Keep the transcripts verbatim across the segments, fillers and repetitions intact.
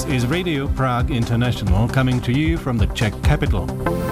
is Radio Prague International, coming to you from the Czech capital.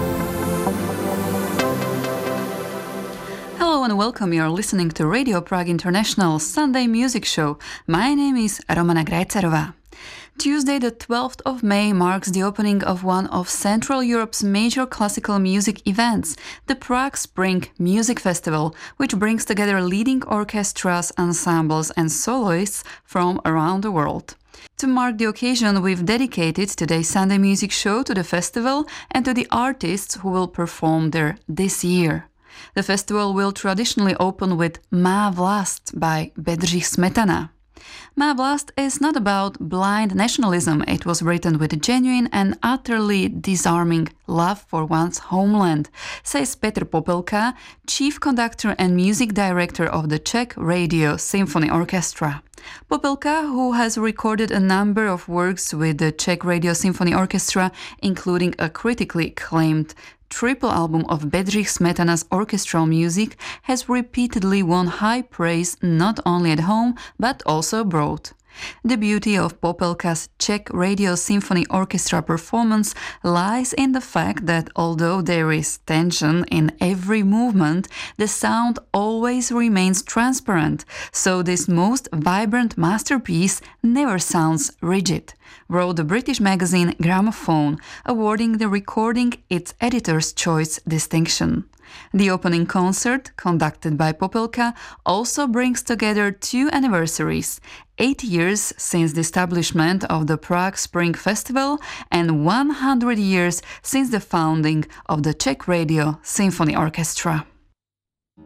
Hello and welcome. You're listening to Radio Prague International Sunday Music Show. My name is Romana Grajcarova. Tuesday the twelfth of May marks the opening of one of Central Europe's major classical music events, the Prague Spring Music Festival, which brings together leading orchestras, ensembles and soloists from around the world. To mark the occasion, we've dedicated today's Sunday Music Show to the festival and to the artists who will perform there this year. The festival will traditionally open with Má vlast by Bedřich Smetana. Má vlast is not about blind nationalism. It was written with a genuine and utterly disarming love for one's homeland, says Petr Popelka, chief conductor and music director of the Czech Radio Symphony Orchestra. Popelka, who has recorded a number of works with the Czech Radio Symphony Orchestra, including a critically acclaimed triple album of Bedřich Smetana's orchestral music, has repeatedly won high praise not only at home but also abroad. The beauty of Popelka's Czech Radio Symphony Orchestra performance lies in the fact that although there is tension in every movement, the sound always remains transparent, so this most vibrant masterpiece never sounds rigid, wrote the British magazine Gramophone, awarding the recording its Editor's Choice distinction. The opening concert, conducted by Popelka, also brings together two anniversaries: eight years since the establishment of the Prague Spring Festival and one hundred years since the founding of the Czech Radio Symphony Orchestra.